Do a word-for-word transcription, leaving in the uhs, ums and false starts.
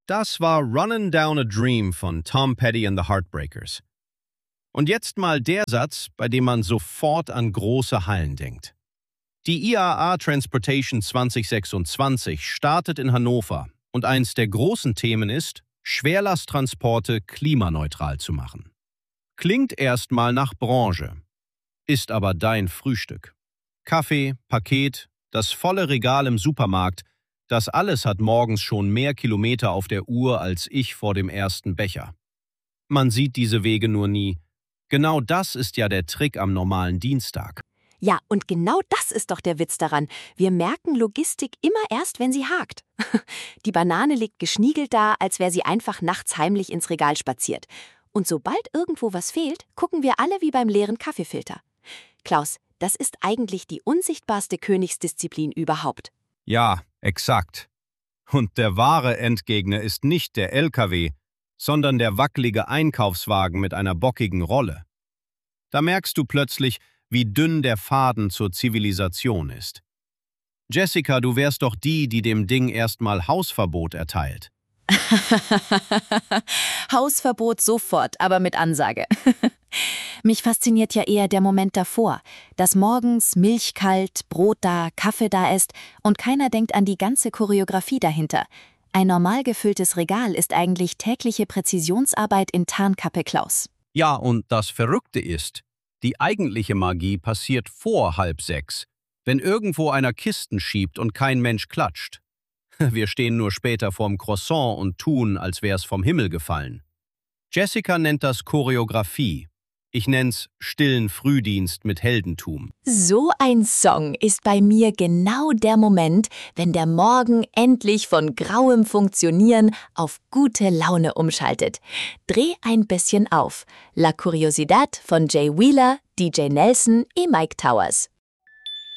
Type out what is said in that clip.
Das war Runnin' Down a Dream von Tom Petty and the Heartbreakers. Und jetzt mal der Satz, bei dem man sofort an große Hallen denkt. Die I A A Transportation zwanzig sechsundzwanzig startet in Hannover und eins der großen Themen ist, Schwerlasttransporte klimaneutral zu machen. Klingt erstmal nach Branche, ist aber dein Frühstück. Kaffee, Paket, das volle Regal im Supermarkt, das alles hat morgens schon mehr Kilometer auf der Uhr als ich vor dem ersten Becher. Man sieht diese Wege nur nie. Genau das ist ja der Trick am normalen Dienstag. Ja, und genau das ist doch der Witz daran. Wir merken Logistik immer erst, wenn sie hakt. Die Banane liegt geschniegelt da, als wäre sie einfach nachts heimlich ins Regal spaziert. Und sobald irgendwo was fehlt, gucken wir alle wie beim leeren Kaffeefilter. Klaus, das ist eigentlich die unsichtbarste Königsdisziplin überhaupt. Ja, exakt. Und der wahre Endgegner ist nicht der L K W, sondern der wackelige Einkaufswagen mit einer bockigen Rolle. Da merkst du plötzlich, wie dünn der Faden zur Zivilisation ist. Jessica, du wärst doch die, die dem Ding erstmal Hausverbot erteilt. Hausverbot sofort, aber mit Ansage. Mich fasziniert ja eher der Moment davor, dass morgens Milch kalt, Brot da, Kaffee da ist und keiner denkt an die ganze Choreografie dahinter. Ein normal gefülltes Regal ist eigentlich tägliche Präzisionsarbeit in Tarnkappe Klaus. Ja, und das Verrückte ist, die eigentliche Magie passiert vor halb sechs, wenn irgendwo einer Kisten schiebt und kein Mensch klatscht. Wir stehen nur später vorm Croissant und tun, als wär's vom Himmel gefallen. Jessica nennt das Choreografie. Ich nenn's stillen Frühdienst mit Heldentum. So ein Song ist bei mir genau der Moment, wenn der Morgen endlich von grauem Funktionieren auf gute Laune umschaltet. Dreh ein bisschen auf. La Curiosidad von Jay Wheeler, D J Nelson e Mike Towers.